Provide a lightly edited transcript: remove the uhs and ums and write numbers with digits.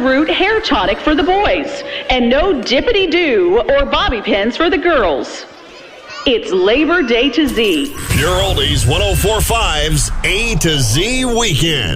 Root hair tonic for the boys, and no dippity-doo or bobby pins for the girls. It's Labor Day to Z. Pure Oldies 104.5's A to Z Weekend.